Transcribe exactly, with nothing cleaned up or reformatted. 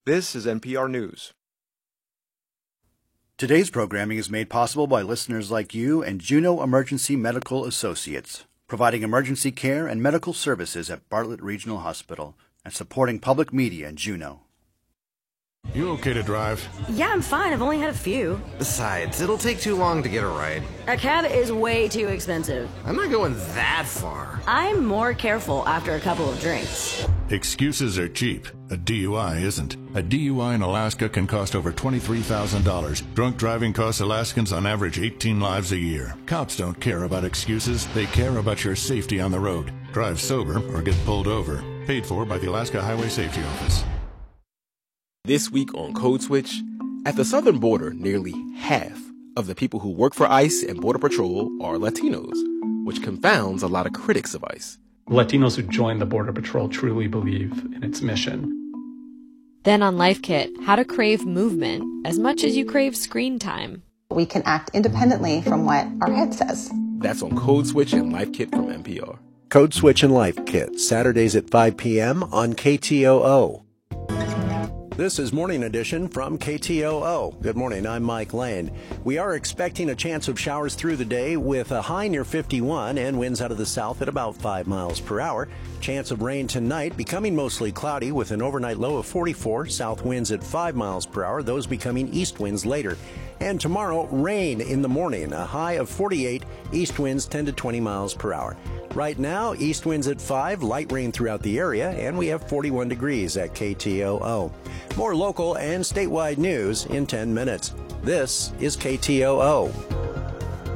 This is N P R News. Today's programming is made possible by listeners like you and Juneau Emergency Medical Associates, providing emergency care and medical services at Bartlett Regional Hospital and supporting public media in Juneau. You okay to drive? Yeah, I'm fine. I've only had a few. Besides, it'll take too long to get a ride. A cab is way too expensive. I'm not going that far. I'm more careful after a couple of drinks. Excuses are cheap. A D U I isn't. A D U I in Alaska can cost over twenty-three thousand dollars. Drunk driving costs Alaskans on average eighteen lives a year. Cops don't care about excuses. They care about your safety on the road. Drive sober or get pulled over. Paid for by the Alaska Highway Safety Office. This week on Code Switch, at the southern border, nearly half of the people who work for ICE and Border Patrol are Latinos, which confounds a lot of critics of ICE. Latinos who join the Border Patrol truly believe in its mission. Then on Life Kit, how to crave movement as much as you crave screen time. We can act independently from what our head says. That's on Code Switch and Life Kit from N P R. Code Switch and Life Kit, Saturdays at five p.m. on K T O O. This is Morning Edition from K T O O. Good morning, I'm Mike Lane. We are expecting a chance of showers through the day with a high near fifty-one and winds out of the south at about five miles per hour. Chance of rain tonight becoming mostly cloudy with an overnight low of forty-four, south winds at five miles per hour, those becoming east winds later. And tomorrow, rain in the morning, a high of forty-eight, east winds ten to twenty miles per hour. Right now, east winds at five, light rain throughout the area, and we have forty-one degrees at K T O O. More local and statewide news in ten minutes. This is K T O O.